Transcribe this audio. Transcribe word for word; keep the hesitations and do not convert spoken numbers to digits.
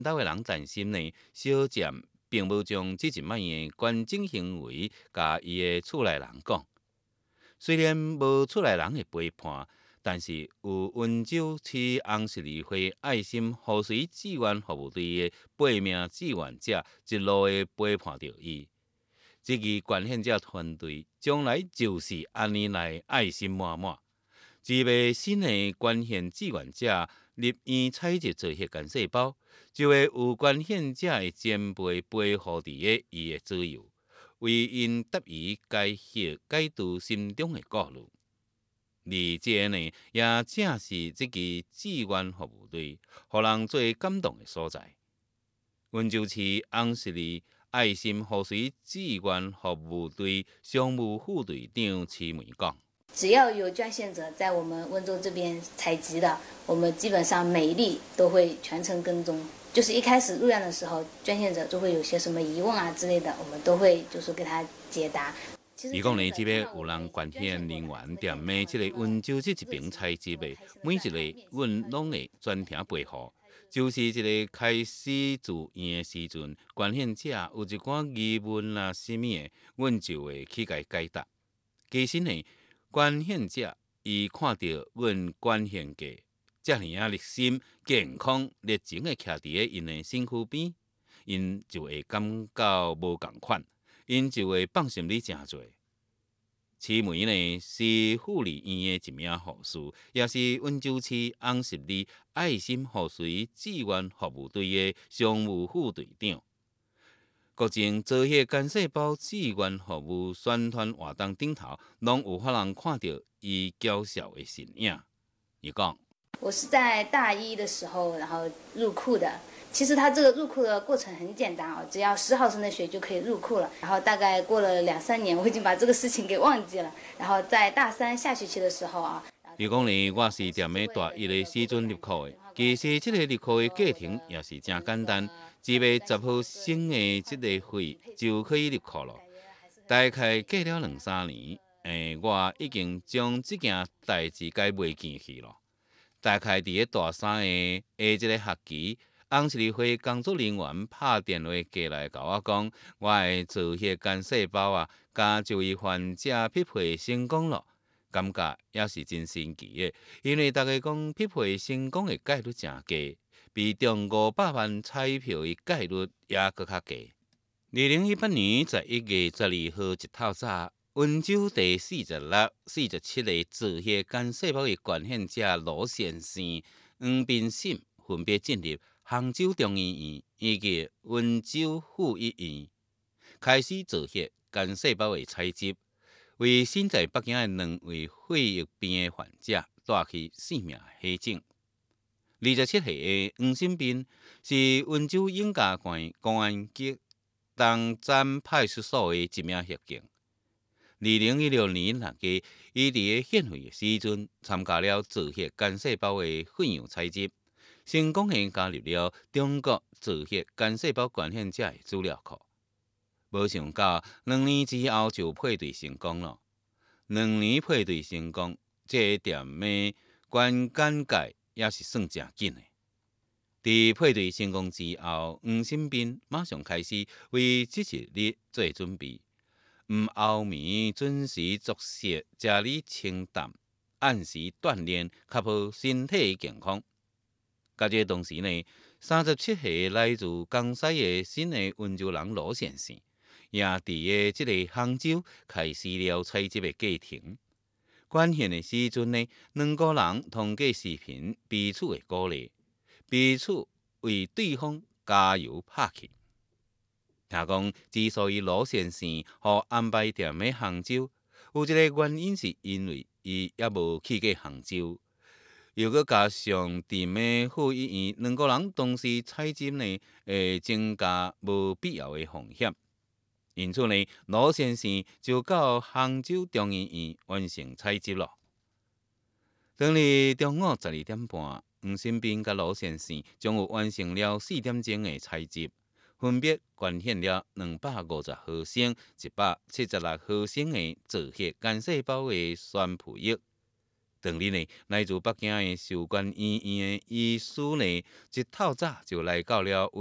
老的人担心呢，小占并无将即一摆的关政行为，甲伊的厝内人讲。虽然无厝内人的陪伴，但是有温州市红十字会爱心雨水志愿服务队的八名志愿者一路的陪伴着伊。这支捐献者团队将来就是安尼来爱心满满。一位新的捐献志愿者入院采集做血干细胞，就会有捐献者的前辈陪护伫个伊的左右，为因答疑解血解除心中的顾虑。而这呢，也正是这支志愿服务队，互人最感动的所在。温州市红十字爱心雨水志愿服务队常务副队长齐梅讲。 只要有捐献者在我们温州这边采集的，我们基本上每一例都会全程跟踪。就是一开始入院的时候，捐献者就会有些什么疑问啊之类的，我们都会就是给他解答。 伊讲呢，即个有人捐献人员踮咧即个温州这一边采集的，每一个阮拢会专程陪护。就是一个开始住院的时阵，捐献者有一寡疑问啦，什么的，阮就会去甲伊解答。其实呢，捐献者伊看到阮捐献嘅遮尔啊热心、健康、热情的徛伫咧因的身躯边，因就会感到无共款，因就会放心里诚侪。齐梅呢是护理院的一名护士，也是温州市红十字爱心雨水志愿服务队的常务副队长。国前做血干细胞志愿服务宣传活动顶头，拢有法人看到伊娇小的身影。伊讲： 我是在大一的时候，然后入库的。其实它这个入库的过程很简单哦，只要十毫升的血就可以入库了。然后大概过了两三年，我已经把这个事情给忘记了。然后在大三下学期的时候啊， 伊讲呢，我是踮咧大一的时阵入库的。其实这个入库的过程也是真简单，只要十毫升的这个血就可以入库了。大概过了两三年，诶，我已经将这件代志该袂记去了。大概伫咧大三的下一个学期。红十字会工作人员拍电话过来，甲我讲，我的做血干细胞啊，甲一位患者匹配成功了，感觉也是真神奇的。因为大家讲匹配成功的概率真低，比中五百万彩票的概率也搁较低。二零一八年十一月十二号一透早，温州第四十六、四十七个做血干细胞的捐献者罗先生、黄斌信分别进入杭州中医院以及温州妇医院，开始做血干细胞的采集，为身在北京的两位肺疫病的患者带去生命希景。二十七岁的黄新斌是温州永嘉县公安局东站派出所的一名协警。二零一六年六月，伊伫咧献血的时阵，参加了做血干细胞的混样采集。成功地加入了中国做血干细胞捐献者的资料库，没想到两年之后就配对成功了。两年配对成功，这点的捐肝钙也是算正紧的。在配对成功之后，黄新斌马上开始为这一日做准备，唔熬眠，准时作息，食哩清淡，按时锻炼，确保身体健康。甲这同时呢，三十七岁来自江西的新的温州人罗先生，也伫个即个杭州开始了采集的过程。捐献的时阵呢，两个人通过视频彼此的鼓励，彼此为对方加油打气。听讲，之所以罗先生互安排踮咧杭州，有一个原因是因为伊也无去过杭州。又搁加上伫咧妇医院，两个人同时采集呢，会增加无必要的风险。因此呢，罗先生就到杭州中医院完成采集了。当日中午十二点半，黄新斌甲罗先生将有完成了四点钟的采集，分别捐献了两百五十毫升、一百七十六毫升的做血干细胞的宣培液。 当日呢，来自北京的寿关医院的医师呢，一透早就来到了